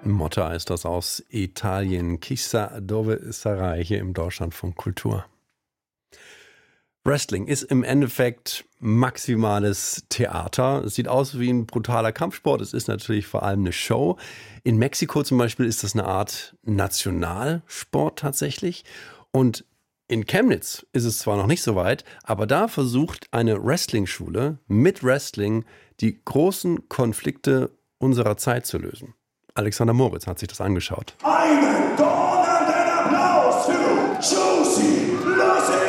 Motta ist das aus Italien. Chissà dove sarai hier im Deutschlandfunk Kultur. Wrestling ist im Endeffekt maximales Theater. Es sieht aus wie ein brutaler Kampfsport. Es ist natürlich vor allem eine Show. In Mexiko zum Beispiel ist das eine Art Nationalsport tatsächlich. Und in Chemnitz ist es zwar noch nicht so weit, aber da versucht eine Wrestling-Schule mit Wrestling die großen Konflikte unserer Zeit zu lösen. Alexander Moritz hat sich das angeschaut. Einen donnernden Applaus für Juicy Lucy!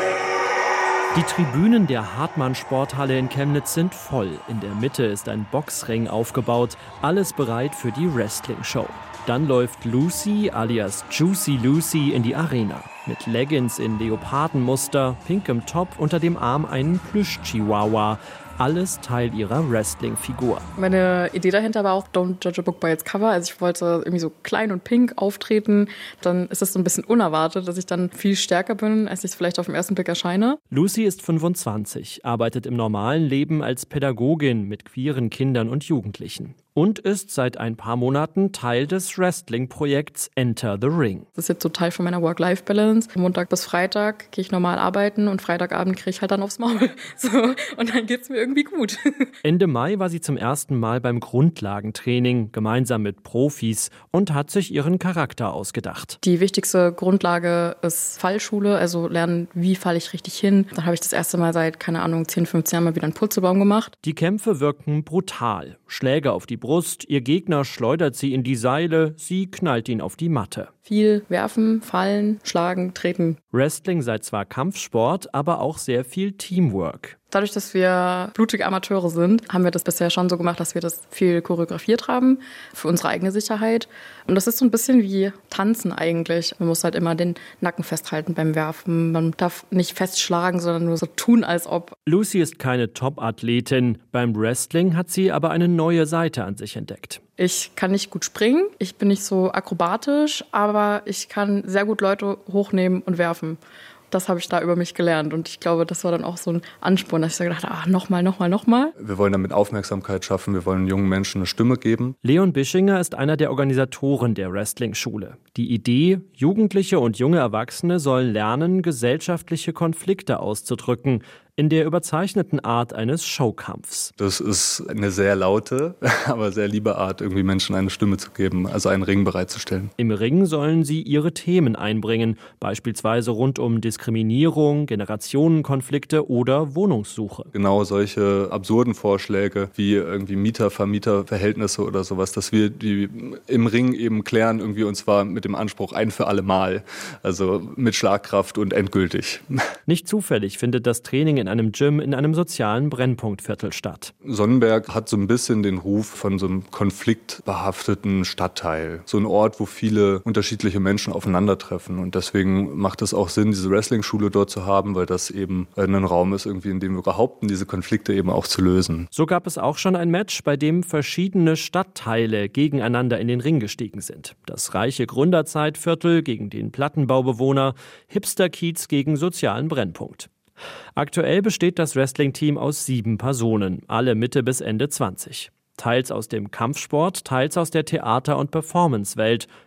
Die Tribünen der Hartmann-Sporthalle in Chemnitz sind voll. In der Mitte ist ein Boxring aufgebaut, alles bereit für die Wrestling-Show. Dann läuft Lucy alias Juicy Lucy in die Arena. Mit Leggings in Leopardenmuster, pinkem Top, unter dem Arm einen Plüsch-Chihuahua. Alles Teil ihrer Wrestling-Figur. Meine Idee dahinter war auch Don't Judge a Book by its Cover. Also ich wollte irgendwie so klein und pink auftreten. Dann ist es so ein bisschen unerwartet, dass ich dann viel stärker bin, als ich vielleicht auf den ersten Blick erscheine. Lucy ist 25, arbeitet im normalen Leben als Pädagogin mit queeren Kindern und Jugendlichen. Und ist seit ein paar Monaten Teil des Wrestling-Projekts Enter the Ring. Das ist jetzt so Teil von meiner Work-Life-Balance. Von Montag bis Freitag gehe ich normal arbeiten und Freitagabend kriege ich halt dann aufs Maul. So, und dann geht's mir irgendwie gut. Ende Mai war sie zum ersten Mal beim Grundlagentraining, gemeinsam mit Profis, und hat sich ihren Charakter ausgedacht. Die wichtigste Grundlage ist Fallschule, also lernen, wie falle ich richtig hin. Dann habe ich das erste Mal seit, 10, 15 Jahren mal wieder einen Purzelbaum gemacht. Die Kämpfe wirken brutal. Schläge auf die Brust, ihr Gegner schleudert sie in die Seile, sie knallt ihn auf die Matte. Viel werfen, fallen, schlagen, treten. Wrestling sei zwar Kampfsport, aber auch sehr viel Teamwork. Dadurch, dass wir blutige Amateure sind, haben wir das bisher schon so gemacht, dass wir das viel choreografiert haben für unsere eigene Sicherheit. Und das ist so ein bisschen wie Tanzen eigentlich. Man muss halt immer den Nacken festhalten beim Werfen. Man darf nicht festschlagen, sondern nur so tun, als ob. Lucy ist keine Top-Athletin. Beim Wrestling hat sie aber eine neue Seite an sich entdeckt. Ich kann nicht gut springen, ich bin nicht so akrobatisch, aber ich kann sehr gut Leute hochnehmen und werfen. Das habe ich da über mich gelernt und ich glaube, das war dann auch so ein Ansporn, dass ich so gedacht habe, nochmal. Wir wollen damit Aufmerksamkeit schaffen, wir wollen jungen Menschen eine Stimme geben. Leon Bischinger ist einer der Organisatoren der Wrestling-Schule. Die Idee, Jugendliche und junge Erwachsene sollen lernen, gesellschaftliche Konflikte auszudrücken, in der überzeichneten Art eines Showkampfs. Das ist eine sehr laute, aber sehr liebe Art, irgendwie Menschen eine Stimme zu geben, also einen Ring bereitzustellen. Im Ring sollen sie ihre Themen einbringen, beispielsweise rund um Diskriminierung, Generationenkonflikte oder Wohnungssuche. Genau solche absurden Vorschläge wie irgendwie Mieter-Vermieter-Verhältnisse oder sowas, dass wir die im Ring eben klären, irgendwie, und zwar mit dem Anspruch ein für alle Mal, also mit Schlagkraft und endgültig. Nicht zufällig findet das Training in einem Gym in einem sozialen Brennpunktviertel statt. Sonnenberg hat so ein bisschen den Ruf von so einem konfliktbehafteten Stadtteil. So ein Ort, wo viele unterschiedliche Menschen aufeinandertreffen. Und deswegen macht es auch Sinn, diese Wrestling-Schule dort zu haben, weil das eben ein Raum ist, irgendwie, in dem wir behaupten, diese Konflikte eben auch zu lösen. So gab es auch schon ein Match, bei dem verschiedene Stadtteile gegeneinander in den Ring gestiegen sind. Das reiche Gründerzeitviertel gegen den Plattenbaubewohner, Hipster-Kiez gegen sozialen Brennpunkt. Aktuell besteht das Wrestling-Team aus 7 Personen, alle Mitte bis Ende 20. Teils aus dem Kampfsport, teils aus der Theater- und Performance-Welt.